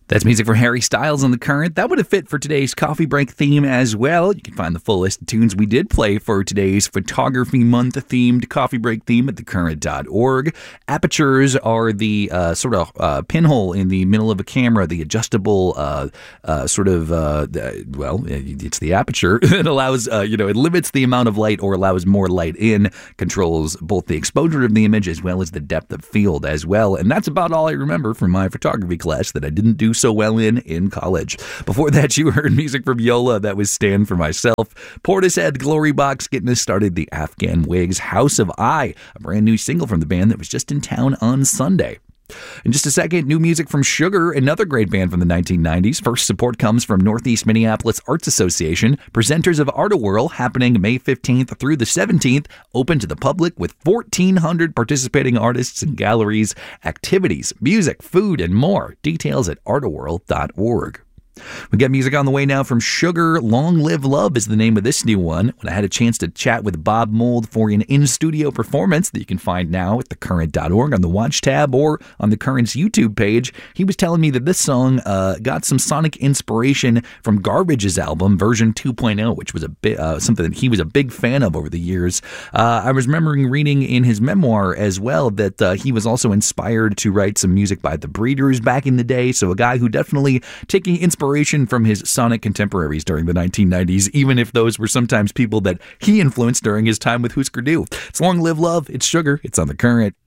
That's music for Harry Styles on The Current. That would have fit for today's coffee break theme as well. You can find the full list of tunes we did play for today's Photography Month themed coffee break theme at thecurrent.org. Apertures are the pinhole in the middle of a camera, the adjustable it's the aperture. It allows, it limits the amount of light or allows more light in, controls both the exposure of the image as well as the depth of field as well. And that's about all I remember from my photography class that I didn't do so well in college. Before that, you heard music from Yola. That was Stand For Myself. Portishead, Glory Box, getting us started. The Afghan Wigs, House of I, a brand new single from the band that was just in town on Sunday. In just a second, new music from Sugar, another great band from the 1990s. First support comes from Northeast Minneapolis Arts Association. Presenters of Art-A-Whirl happening May 15th through the 17th, open to the public with 1,400 participating artists and galleries, activities, music, food, and more. Details at artawhirl.org. We got music on the way now from Sugar. Long Live Love is the name of this new one. When I had a chance to chat with Bob Mould for an in-studio performance that you can find now at thecurrent.org on the Watch tab or on The Current's YouTube page, he was telling me that this song got some sonic inspiration from Garbage's album, version 2.0, which was a bit something that he was a big fan of over the years. I was remembering reading in his memoir as well that he was also inspired to write some music by The Breeders back in the day, so a guy who definitely taking inspiration from his sonic contemporaries during the 1990s, even if those were sometimes people that he influenced during his time with Husker Du. It's Long Live Love, it's Sugar, it's on The Current.